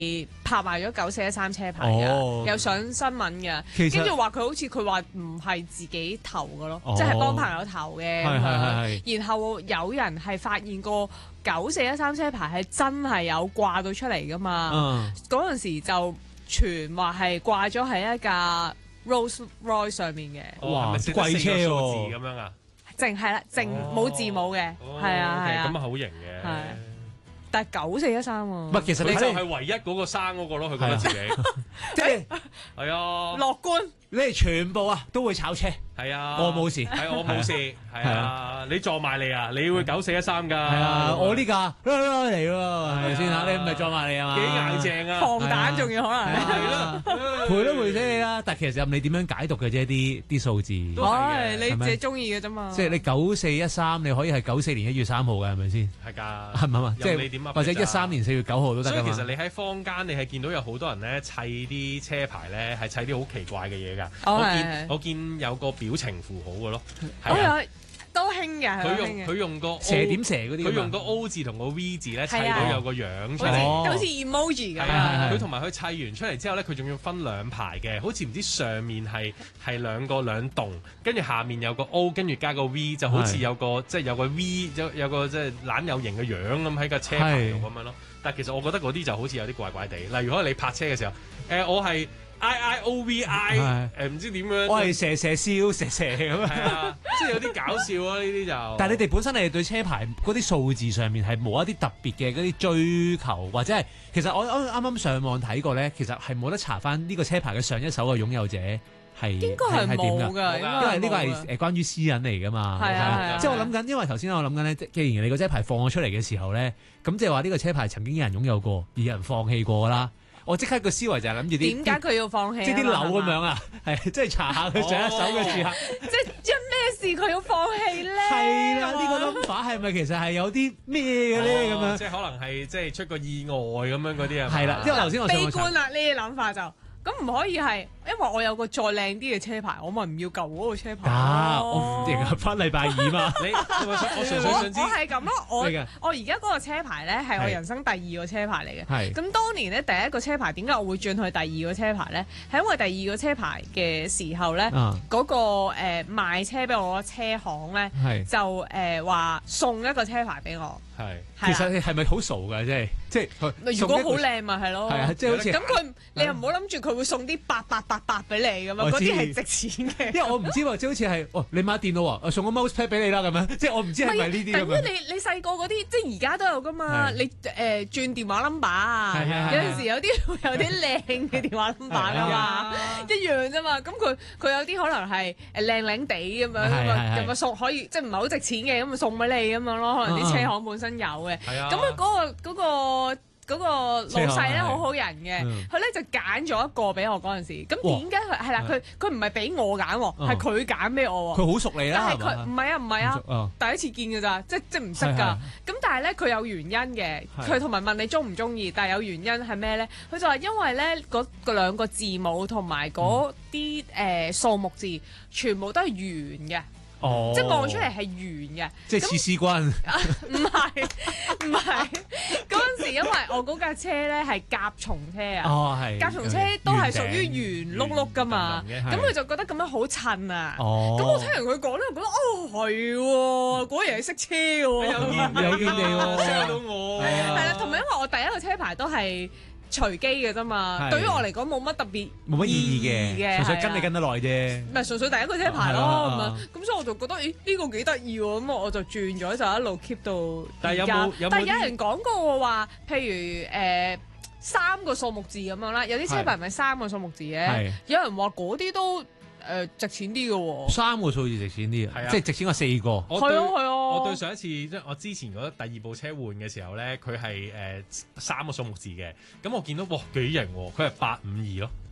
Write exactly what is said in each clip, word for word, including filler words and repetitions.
拍賣咗九四一三車牌嘅， 哦有上新聞嘅， 其實跟住話佢好似佢話唔係自己投嘅咯， 哦即係幫朋友投嘅。 係係係咁係樣然後有人係發現過九四一三車牌係真係有掛到出嚟噶嘛？ 嗯， 嗰陣時就傳話係掛咗喺一架 Rolls Royce 上面嘅， 哇係咪識得貴車喎四個數字咁樣啊？ 淨係啦，淨冇字母嘅，係啊係啊， 咁啊好型嘅。 係但係九四一三喎， 唔係其實你佢就真係係唯一嗰個生嗰個咯，佢覺得自己即係係啊， 樂觀。 你哋全部啊都會炒車， 係啊， 我冇事係我冇事，係啊，你撞埋嚟啊，你會九四一三㗎， 係啊，我呢架嚟喎，係咪先嚇？你唔係撞埋嚟啊嘛？ 幾硬正啊， 防彈仲要可能係啦， 賠都賠死你啦！但其實任你點樣解讀嘅啫，啲啲數字， 都係嘅唉，你係咪自己中意嘅啫嘛。 即係你九四一三，你可以係九四年一月三號嘅，係咪先？ 係㗎， 係咪啊嘛？即任你點係或者一三年四月九號都得㗎嘛。 所以其實你喺坊間，你係見到有好多人咧砌啲車牌咧，係砌啲好奇怪嘅嘢㗎。我哦係見我見有個表情符號嘅咯， 我係啊， 有都興嘅，係佢用都興嘅佢用個 O- 蛇點蛇嗰啲㗎嘛， 佢用個 O 字同個 V 字咧砌係啊到有個樣出好似嚟。 哦好似 emoji 咁係啊， 啊。 佢同埋佢砌完出嚟之後咧，佢仲要分兩排嘅，好似唔知上面係係兩個兩棟，跟住下面有個 O，跟住加個 V，就好似有個即係有個 V，有有個即係懶有型嘅樣咁喺架車牌度咁樣咯。但係其實我覺得嗰啲就好似有啲怪怪地。例如可能你泊車嘅時候，誒我係 I I O V I，誒唔知點樣， 我係蛇蛇燒蛇蛇咁係啊！ 啊，即係有啲搞笑啊呢啲就。 但係你哋本身你哋對車牌嗰啲數字上面係冇一啲特別嘅嗰啲追求，或者係其實我我啱啱上網睇過咧，其實係冇得查翻呢個車牌嘅上一手嘅擁有者係應該係係點㗎？ 冇㗎， 因因為呢個係應該誒關於私隱嚟㗎嘛， 係啊係啊即係我諗緊，因為頭先我諗緊咧，即既然你個車牌放咗出嚟嘅時候咧，咁即係話呢個車牌曾經有人擁有過，而有人放棄過啦。我即刻個思維就係諗住啲點解佢要放棄啊？ 即係啲樓咁樣係嘛， 啊，係即係查下佢上一手嘅時候， 即係因咩事佢要放棄咧？ 係啦，呢個 number 係咪其實係有啲咩嘅咧咁樣？ 哦即係可能係即係出個意外咁樣嗰啲啊。 係啦，因為頭先我上悲網查觀啦，呢啲諗法就咁唔可以係，因為我有個再靚啲嘅車牌，我咪唔要舊嗰個車牌啊， 咯我迎合翻禮拜二嘛。 你我我純粹我想知我。係咁咯，我係㗎我而家嗰個車牌咧係我人生第二個車牌嚟嘅。 係咁當年咧第一個車牌點解我會轉去第二個車牌咧？係因為第二個車牌嘅時候咧， 啊， 嗰、個誒、呃、賣車俾我嘅車行咧係。 就誒話、送一個車牌俾我。 係其係啦實你係咪好傻㗎？即係即係佢如果好送一個靚咪係咯， 係啊，即係好似咁佢你又唔好諗住佢會送啲八八八八俾你咁樣， 我知嗰啲係值錢嘅。 因為我唔知喎，即係好似係，哦，你買電腦啊，我送個 mousepad 俾你啦，咁樣，即係我唔知係咪呢啲咁樣。 等於你你細個嗰啲，即係而家都有噶嘛？ 係你誒、呃、轉電話 number 啊， 係係係有陣時有啲會有啲靚嘅電話 number 噶嘛，一樣啫嘛。咁佢佢有啲可能係誒靚靚地咁樣，咁係係係啊咁啊送可以即係唔係好值錢嘅，咁啊送俾你咁樣咯。可能啲車行本身有嘅， 係啊。 咁啊嗰個嗰個。嗰個老細咧車行係好好人嘅， 嗯佢咧就揀咗一個俾我嗰陣時。咁點解佢係啦？佢佢唔係俾我揀喎， 嗯係佢揀俾我喎。 佢好熟你啦， 但係佢唔係啊，唔係啊。 啊， 第一次見㗎咋，即即唔識係係㗎。咁但係咧，佢有原因嘅。 係佢同埋問你中唔中意，但係有原因係咩咧？佢就話因為咧嗰嗰兩個字母同埋嗰啲誒數目字全部都係圓嘅， 哦， 即望出嚟係圓嘅。 即係似絲軍， 唔係唔係嗰陣時，因為我嗰架車咧係甲蟲車啊。 哦係， 甲蟲車都係屬於圓碌碌㗎嘛， 圓頂嘅咁佢就覺得咁樣好襯啊。 哦， 咁我聽完佢講咧，我覺得哦係喎，果然係識車嘅喎。 有見有見地喎 sell 到我。 係啊係啦，同埋因為我第一個車牌都係隨機嘅啫嘛， 係對於我嚟講冇乜特別冇乜意義嘅， 嘅，純粹係啊跟你跟得耐啫。 唔係純粹第一個車牌咯係啊咁樣，咁所以我就覺得，咦呢個幾得意喎，咁我就轉咗就一路 keep 到但係有而家冇有冇但係有啲人講過話，譬如誒三個數目字咁樣啦，有啲車牌唔係三個數目字嘅係， 有人話嗰啲都誒值錢啲嘅喎。 三個數字值錢啲係啊即係值錢過四個。 我對係啊係啊， 我對上一次即係我之前嗰第二部車換嘅時候咧，佢係誒三個數目字嘅，咁我見到哇幾型喎，佢係八五二咯，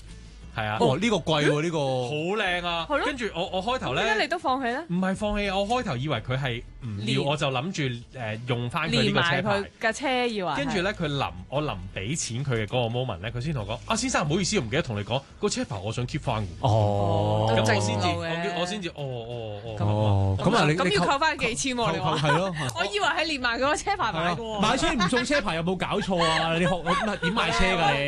係啊， 哦，呢個貴喎，呢個好靚啊係！咯跟住我我開頭點解你咧， 都放棄咧？ 唔係放棄，我開頭以為佢係唔要， 連我就諗住誒用翻佢呢連埋個車牌佢。架車以為係， 跟住咧，佢臨我臨俾錢佢嘅嗰個 moment 咧，佢先同我講：啊，先生唔好意思，我唔記得同你講個車牌，我想 keep 翻。 哦， 都正咁我先至， 路嘅我我先至，哦哦哦。 哦，咁啊，你咁要扣翻幾千喎？你話？ 係咯， 我以為係連埋佢個車牌買嘅喎。 買車唔送車牌有冇搞錯啊？你學點買車㗎你？